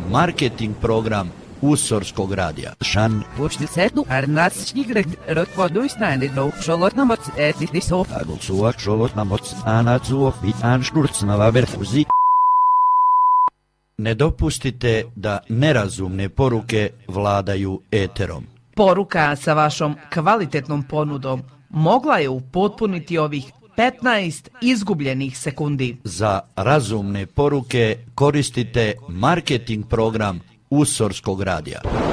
marketing program Usorskog radija. Šan. Pušti sedu, arnatsnigret, rotvoduisnani do šolotnamoc etisov. Agulsuak šolotnamoc, anacuok, bitan škurcnava verfuzi. Ne dopustite da nerazumne poruke vladaju eterom. Poruka sa vašom kvalitetnom ponudom mogla je upotpuniti ovih 15 izgubljenih sekundi. Za razumne poruke koristite marketing program Usorskog radija.